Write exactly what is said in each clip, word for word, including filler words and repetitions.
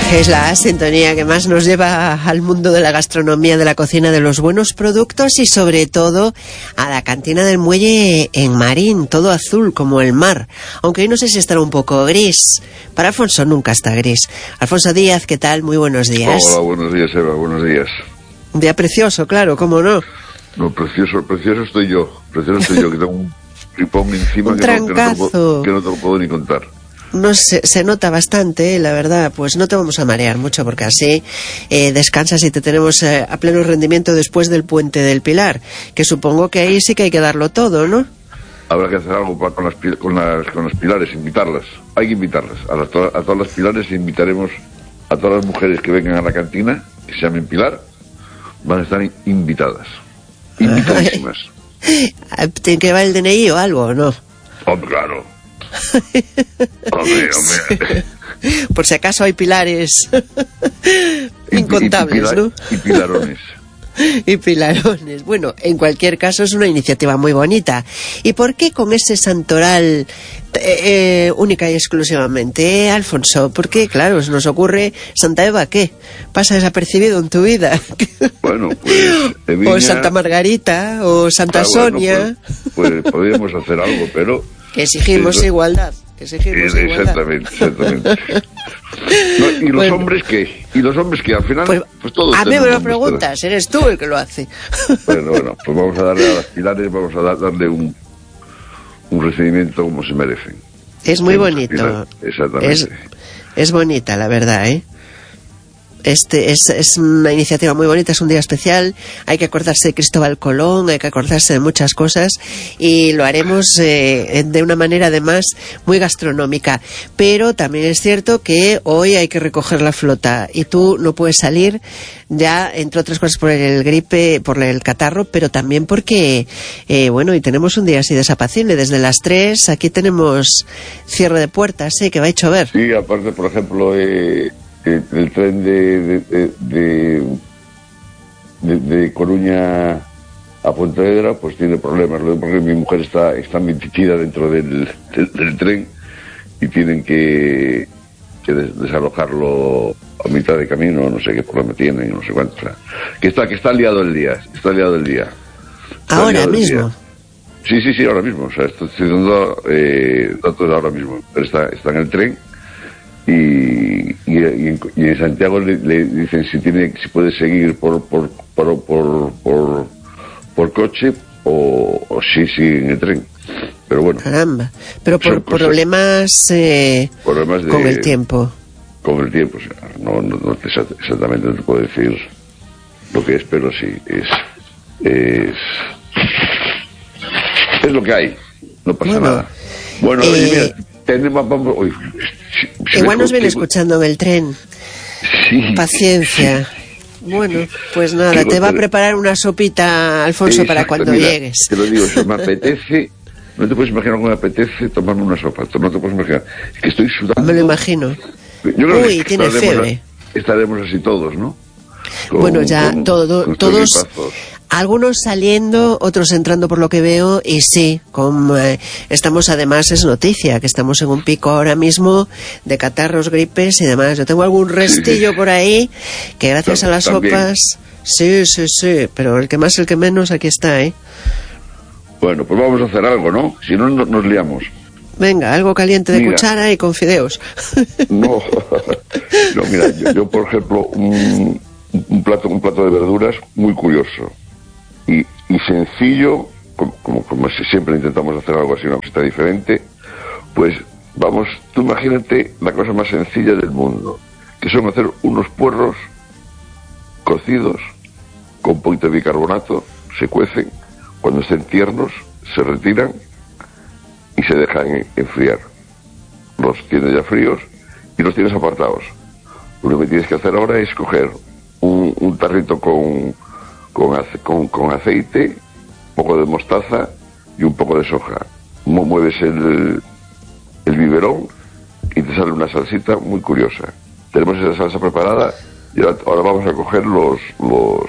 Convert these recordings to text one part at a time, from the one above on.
Es la sintonía que más nos lleva al mundo de la gastronomía, de la cocina, de los buenos productos y sobre todo a la cantina del muelle en Marín, todo azul como el mar, aunque hoy no sé si estará un poco gris. Para Alfonso nunca está gris. Alfonso Díaz, ¿qué tal? Muy buenos días. Hola, buenos días, Eva, buenos días. Un día precioso, claro, ¿cómo no? No, precioso, precioso estoy yo, precioso estoy yo, que tengo un ripón encima un que, no, que, no te puedo, que no te lo puedo ni contar. No se, se nota bastante, eh, la verdad. Pues no te vamos a marear mucho porque así eh, descansas y te tenemos eh, a pleno rendimiento después del Puente del Pilar, que supongo que ahí sí que hay que darlo todo, ¿no? Habrá que hacer algo para, con, las, con, las, con los pilares, invitarlas. Hay que invitarlas. A, las, a todas las pilares invitaremos a todas las mujeres que vengan a la cantina, que se llamen Pilar, van a estar invitadas. Invitadísimas. ¿Tiene que llevar el D N I o algo o no? Oh, claro. Hombre, hombre. Por si acaso hay pilares incontables, y, y, pilar, ¿no? Y pilarones. Y pilarones. Bueno, en cualquier caso es una iniciativa muy bonita. ¿Y por qué con ese santoral eh, eh, única y exclusivamente, eh, Alfonso? Porque, claro, se nos ocurre Santa Eva, ¿qué? ¿Pasa desapercibido en tu vida? Bueno, pues... Eviña, o Santa Margarita, o Santa ah, Sonia. Bueno, pues, pues podríamos hacer algo, pero... Que exigimos eso, igualdad. Que exigimos eh, igualdad. Exactamente, exactamente. No, ¿Y los bueno, hombres qué? ¿Y los hombres qué? Al final, pues, pues todos a mí me lo preguntas, eres tú el que lo hace. Bueno, bueno, pues vamos a darle a las pilares, vamos a darle un, un recibimiento como se merecen. Es muy bonito. Exactamente. Es, es bonita, la verdad, ¿eh? Este es, es una iniciativa muy bonita, es un día especial, hay que acordarse de Cristóbal Colón, hay que acordarse de muchas cosas y lo haremos eh, de una manera además muy gastronómica, pero también es cierto que hoy hay que recoger la flota y tú no puedes salir ya, entre otras cosas por el gripe, por el catarro, pero también porque eh, bueno, y tenemos un día así desapacible, desde las tres aquí tenemos cierre de puertas, ¿eh? Que va a llover. Sí, aparte por ejemplo eh... El, el tren de de, de, de, de, de Coruña a Pontevedra pues tiene problemas, porque mi mujer está, está metida dentro del, del, del tren y tienen que, que des, desalojarlo a mitad de camino, no sé qué problema tienen, no sé cuánto, o sea, que está, que está liado el día, está liado el día. Está ¿Ahora mismo? Día. Sí, sí, sí, ahora mismo, o sea, estoy dando eh, datos ahora mismo, pero está, está en el tren. Y, y, y, en, y en Santiago le, le dicen si tiene si puede seguir por por por por, por, por coche o, o sí sí en el tren, pero bueno, caramba, pero por problemas, eh, problemas de, con el tiempo con el tiempo, o sea, no, no, no exactamente no te puedo decir lo que es, pero sí es es es lo que hay, no pasa bueno, nada. Bueno, eh, oye, mira, tenemos, vamos, oye, si igual nos viene escuchando en el tren. Sí. Paciencia. Bueno, pues nada, te va a preparar una sopita, Alfonso, para cuando mira, llegues. Te lo digo, si me apetece, no te puedes imaginar cómo me apetece tomarme una sopa, no te puedes imaginar. Es que estoy sudando. Me lo imagino. Yo creo Uy, que tiene estaremos, fiebre. Estaremos así todos, ¿no? Con, bueno, ya con, todo, con todos... gripazos. Algunos saliendo, otros entrando por lo que veo, y sí, con, eh, estamos además, es noticia, que estamos en un pico ahora mismo de catarros, gripes y demás. Yo tengo algún restillo sí. por ahí, que gracias a las ¿También? sopas, sí, sí, sí, pero el que más, el que menos, aquí está, ¿eh? Bueno, pues vamos a hacer algo, ¿no? Si no, no nos liamos. Venga, algo caliente de mira, cuchara y con fideos. No, no mira, yo, yo por ejemplo, un, un plato un plato de verduras muy curioso. Y, y sencillo, como, como, como siempre intentamos hacer algo así, una cosita diferente, pues vamos, tú imagínate la cosa más sencilla del mundo, que son hacer unos puerros cocidos con un poquito de bicarbonato, se cuecen, cuando estén tiernos se retiran y se dejan enfriar. Los tienes ya fríos y los tienes apartados. Lo que tienes que hacer ahora es coger un, un tarrito con Con, ace con, con aceite, un poco de mostaza y un poco de soja. Mueves el, el biberón y te sale una salsita muy curiosa. Tenemos esa salsa preparada y ahora, ahora vamos a coger los, los,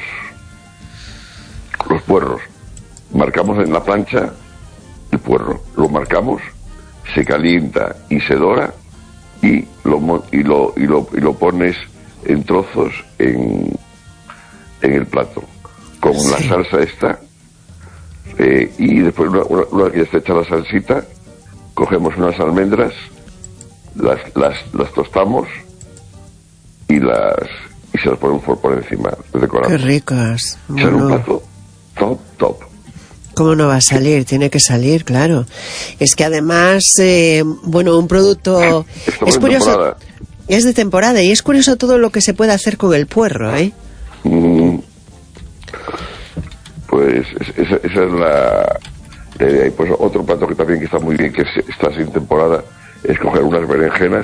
los puerros. Marcamos en la plancha el puerro, lo marcamos, se calienta y se dora y lo, y, lo, y, lo, y lo pones en trozos en, en el plato, con sí. la salsa esta, eh, y después una, una, una vez que ya está hecha la salsita, cogemos unas almendras, las, las, las tostamos y las y se las ponemos por, por encima, decoramos. Qué ricas. Bueno. Es un plato top, top. ¿Cómo no va a salir? Tiene que salir, claro. Es que además, eh, bueno, un producto... Estamos es curioso, temporada. Es de temporada y es curioso todo lo que se puede hacer con el puerro, ¿eh? Mm, pues esa, esa es la, la idea. Y pues otro plato que también que está muy bien, que está sin temporada, es coger unas berenjenas,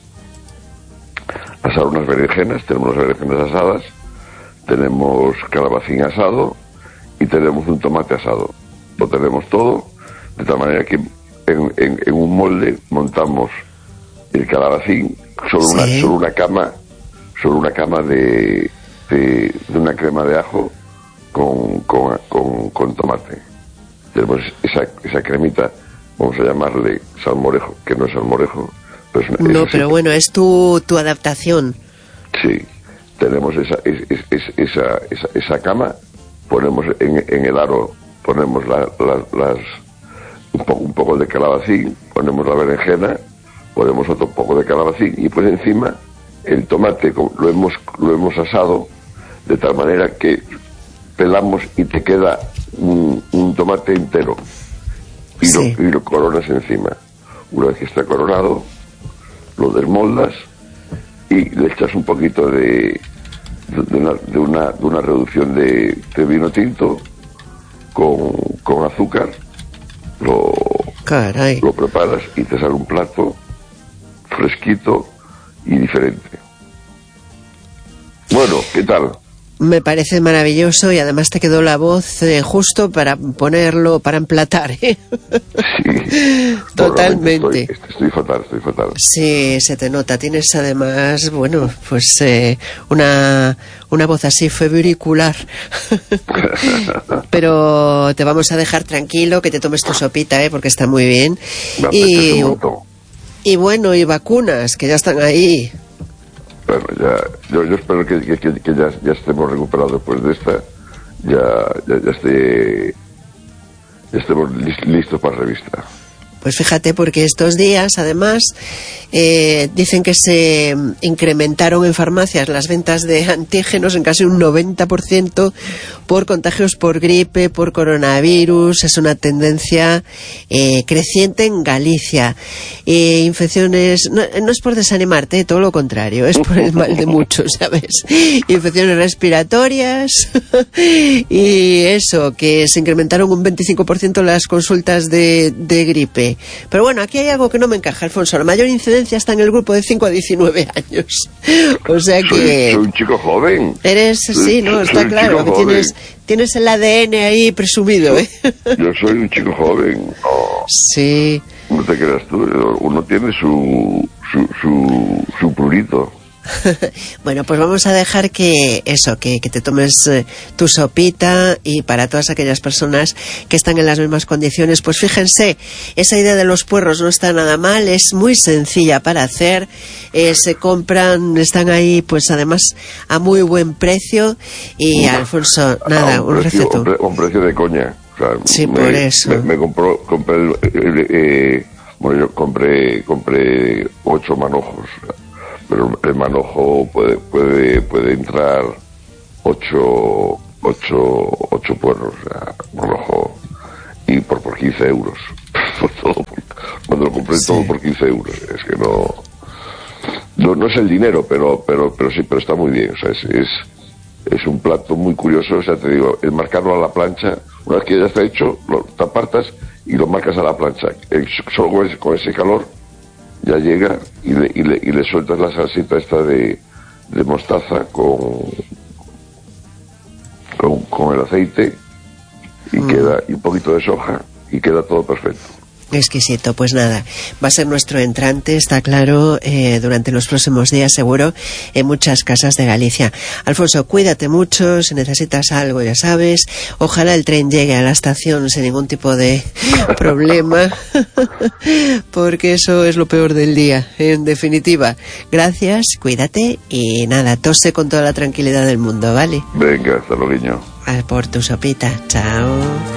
asar unas berenjenas, tenemos las berenjenas asadas, tenemos calabacín asado y tenemos un tomate asado. Lo tenemos todo, de tal manera que en, en, en un molde montamos el calabacín sobre, sí. una, sobre una cama, sobre una cama de, de, de una crema de ajo con, con, con, con tomate. Tenemos esa, esa cremita, vamos a llamarle salmorejo, que no es salmorejo. Pero es una, no, pero sí. bueno, es tu, tu adaptación. Sí, tenemos esa, es, es, es, esa, esa, esa cama, ponemos en, en el aro, ponemos la, la, las un, po, un poco de calabacín, ponemos la berenjena, ponemos otro poco de calabacín y pues encima el tomate lo hemos, lo hemos asado de tal manera que pelamos y te queda un, un tomate entero y, sí. lo, y lo coronas encima. Una vez que está coronado, lo desmoldas y le echas un poquito de, de, una, de, una, de una reducción de, de vino tinto con, con azúcar, lo, Caray. lo preparas y te sale un plato fresquito y diferente. Bueno, ¿qué tal? Me parece maravilloso y además te quedó la voz eh, justo para ponerlo, para emplatar, ¿eh? Sí. Totalmente. Estoy, estoy fatal, estoy fatal. Sí, se te nota. Tienes además, bueno, pues eh, una, una voz así febericular. Pero te vamos a dejar tranquilo, que te tomes tu sopita, ¿eh? Porque está muy bien. Y, y bueno, y vacunas, que ya están ahí. Bueno, ya, yo, yo espero que, que, que ya, ya estemos recuperados después de esta, ya, ya, ya, esté, ya estemos listos para revista. Pues fíjate, porque estos días, además, eh, dicen que se incrementaron en farmacias las ventas de antígenos en casi un noventa por ciento por contagios por gripe, por coronavirus. Es una tendencia eh, creciente en Galicia. Eh, infecciones, no, no es por desanimarte, eh, todo lo contrario, es por el mal de muchos, ¿sabes? Infecciones respiratorias y eso, que se incrementaron un veinticinco por ciento las consultas de, de gripe. Pero bueno, aquí hay algo que no me encaja, Alfonso. La mayor incidencia está en el grupo de cinco a diecinueve años. O sea que... Soy, soy un chico joven. Eres, sí, ¿no? Está claro que tienes, tienes el A D N ahí presumido, ¿eh? Yo soy un chico joven. No, sí. No te creas tú. Uno tiene su, su, su, su prurito. Bueno, pues vamos a dejar que eso, que, que te tomes eh, tu sopita, y para todas aquellas personas que están en las mismas condiciones, pues fíjense, esa idea de los puerros no está nada mal, es muy sencilla para hacer, eh, se compran, están ahí pues además a muy buen precio y Alfonso, nada, un, un receto. Un, pre, un precio de coña. O sea, sí, me, por eso. Me, me compró, compré, el, el, eh, bueno, yo compré, compré ocho manojos. Pero el manojo puede puede puede entrar ocho ocho ocho puerros, o sea, manojo, y por por quince euros. Todo por, cuando lo compré sí. Todo por quince euros, es que no no no es el dinero, pero pero pero sí, pero está muy bien, o sea, es es, es un plato muy curioso, o sea, te digo, el marcarlo a la plancha, una vez que ya está hecho, lo te apartas y lo marcas a la plancha, el, solo con ese, con ese calor ya llega y le, y le, y le sueltas la salsita esta de, de mostaza con, con con el aceite y mm. queda, y un poquito de soja y queda todo perfecto. Exquisito, pues nada, va a ser nuestro entrante, está claro, eh, durante los próximos días seguro, en muchas casas de Galicia. Alfonso, cuídate mucho, si necesitas algo ya sabes, ojalá el tren llegue a la estación sin ningún tipo de problema, porque eso es lo peor del día, en definitiva. Gracias, cuídate y nada, tose con toda la tranquilidad del mundo, ¿vale? Venga, hasta luego, niño. A por tu sopita, chao.